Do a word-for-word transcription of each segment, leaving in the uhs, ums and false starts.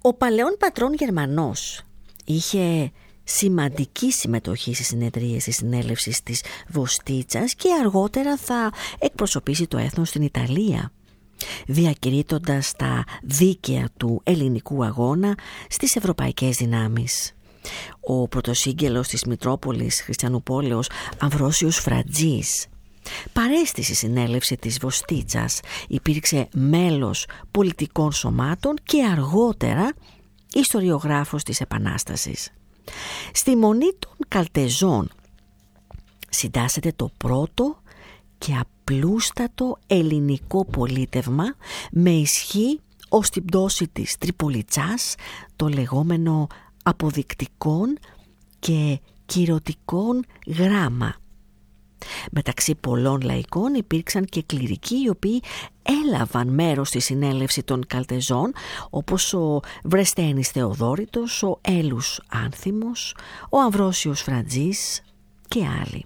Ο παλαιόν πατρών Γερμανός είχε σημαντική συμμετοχή στις συνεδρίες της συνέλευσης της Βοστίτσας και αργότερα θα εκπροσωπήσει το έθνος στην Ιταλία, διακηρύττοντας τα δίκαια του ελληνικού αγώνα στις ευρωπαϊκές δυνάμεις. Ο πρωτοσύγγελος της Μητρόπολης Χριστιανουπόλεως Αμβρόσιος Φρατζής παρέστη στη συνέλευση της Βοστίτσας, υπήρξε μέλος πολιτικών σωμάτων και αργότερα ιστοριογράφος της Επανάστασης. Στη Μονή των Καλτεζών συντάσσεται το πρώτο και απλούστατο ελληνικό πολίτευμα με ισχύ ως την πτώση της Τριπολιτσάς, το λεγόμενο αποδεικτικών και κυρωτικών γράμμα. Μεταξύ πολλών λαϊκών υπήρξαν και κληρικοί οι οποίοι έλαβαν μέρος στη συνέλευση των Καλτεζών, όπως ο Βρεσθένης Θεοδόρητος, ο Έλους Άνθιμος, ο Αμβρόσιος Φρατζής και άλλοι.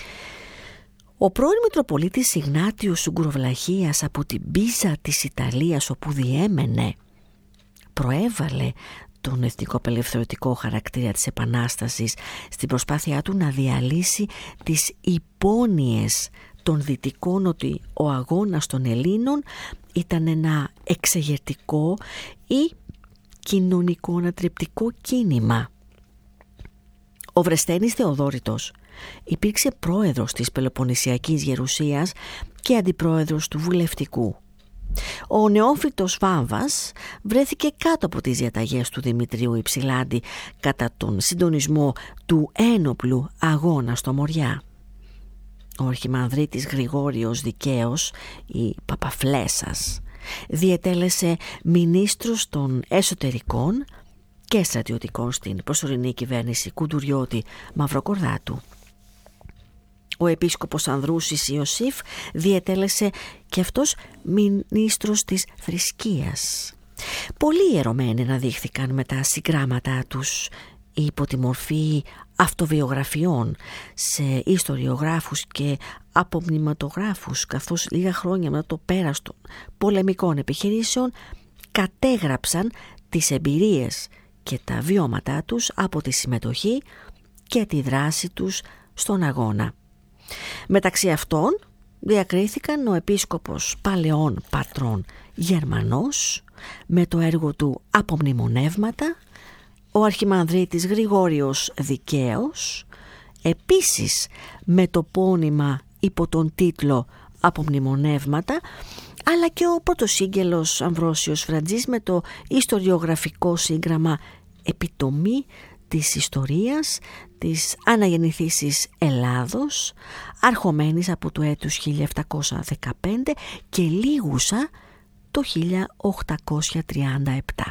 Ο πρώην Μητροπολίτης Ιγνάτιος Ουγγροβλαχίας από την Πίζα της Ιταλίας, όπου διέμενε, προέβαλε τον εθνικοαπελευθερωτικό χαρακτήρα της Επανάστασης στην προσπάθειά του να διαλύσει τις υπόνοιες των Δυτικών ότι ο αγώνας των Ελλήνων ήταν ένα εξεγερτικό ή κοινωνικό ανατρεπτικό κίνημα. Ο Βρεσθένης Θεοδόρητος υπήρξε πρόεδρος της Πελοποννησιακής Γερουσίας και αντιπρόεδρος του Βουλευτικού. Ο νεόφυτος Βάμβας βρέθηκε κάτω από τις διαταγές του Δημητρίου Υψηλάντη κατά τον συντονισμό του ένοπλου αγώνα στο Μοριά. Ο αρχιμανδρίτης Γρηγόριος Δικαίος, η Παπαφλέσας, διετέλεσε μινίστρος των εσωτερικών και στρατιωτικών στην προσωρινή κυβέρνηση Κουντουριώτη Μαυροκορδάτου. Ο επίσκοπος Ανδρούσης Ιωσήφ διετέλεσε και αυτός μινίστρος της θρησκείας. Πολλοί ιερωμένοι αναδείχθηκαν με τα συγγράμματά τους υπό τη μορφή αυτοβιογραφιών σε ιστοριογράφους και απομνηματογράφους, καθώς λίγα χρόνια μετά το πέρας των πολεμικών επιχειρήσεων κατέγραψαν τις εμπειρίες και τα βιώματά τους από τη συμμετοχή και τη δράση τους στον αγώνα. Μεταξύ αυτών διακρίθηκαν ο επίσκοπος παλαιών πατρών Γερμανός με το έργο του «Απομνημονεύματα», ο αρχιμανδρίτης Γρηγόριος Δικαίος, επίσης με το πόνημα υπό τον τίτλο «Απομνημονεύματα», αλλά και ο πρωτοσύγγελος Αμβρόσιος Φρατζής με το ιστοριογραφικό σύγγραμμα «Επιτομή της ιστορίας της αναγεννηθήσης Ελλάδος, αρχομένης από το έτους χίλια επτακόσια δεκαπέντε και λίγουσα το χίλια οκτακόσια τριάντα επτά».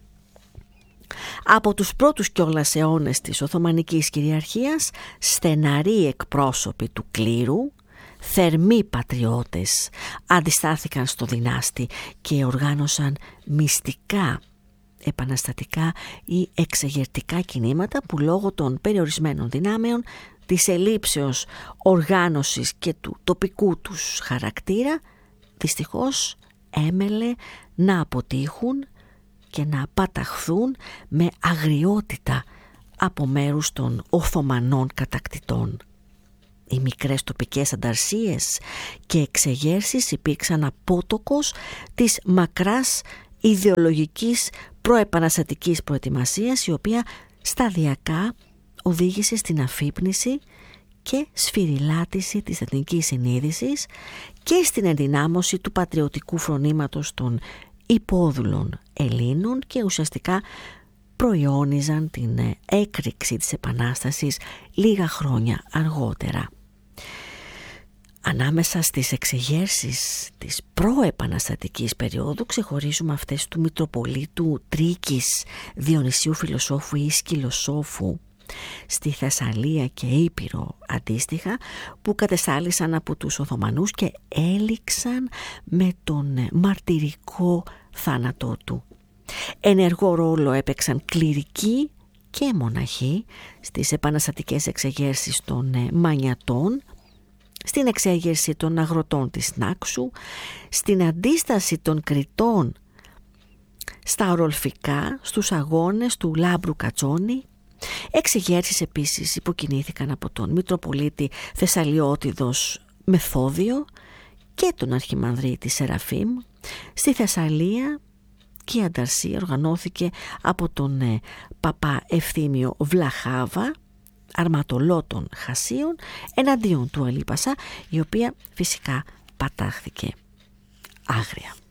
Από τους πρώτους κιόλας αιώνες της Οθωμανικής κυριαρχίας, στεναροί εκπρόσωποι του κλήρου, θερμοί πατριώτες, αντιστάθηκαν στο δυνάστη και οργάνωσαν μυστικά επαναστατικά ή εξεγερτικά κινήματα που λόγω των περιορισμένων δυνάμεων, της ελλείψεως οργάνωσης και του τοπικού τους χαρακτήρα δυστυχώς έμελε να αποτύχουν και να παταχθούν με αγριότητα από μέρους των Οθωμανών κατακτητών. Οι μικρές τοπικές ανταρσίες και εξεγέρσεις υπήρξαν απότοκος της μακράς ιδεολογικής προεπαναστατικής προετοιμασίας, η οποία σταδιακά οδήγησε στην αφύπνιση και σφυριλάτηση της εθνικής συνείδησης και στην ενδυνάμωση του πατριωτικού φρονήματος των υπόδουλων Ελλήνων και ουσιαστικά προϊόνιζαν την έκρηξη της Επανάστασης λίγα χρόνια αργότερα. Ανάμεσα στις εξεγέρσεις της προεπαναστατικής περίοδου ξεχωρίζουμε αυτές του Μητροπολίτου Τρίκης, Διονυσίου Φιλοσόφου ή Σκυλοσόφου στη Θεσσαλία και Ήπειρο αντίστοιχα, που κατεστάλησαν από τους Οθωμανούς και έληξαν με τον μαρτυρικό θάνατό του. Ενεργό ρόλο έπαιξαν κληρικοί και μοναχοί στις επαναστατικές εξεγέρσεις των Μανιατών, στην εξέγερση των αγροτών της Νάξου, στην αντίσταση των Κρητών στα ορολφικά, στους αγώνες του Λάμπρου Κατσόνη. Εξεγέρσεις επίσης υποκινήθηκαν από τον Μητροπολίτη Θεσσαλιώτιδος Μεθόδιο και τον Αρχιμανδρίτη Σεραφείμ. Στη Θεσσαλία και η ανταρσία οργανώθηκε από τον ε, Παπά Ευθύμιο Βλαχάβα, αρματολότων Χασίων, εναντίον του Αλίπασα, η οποία φυσικά πατάχθηκε άγρια.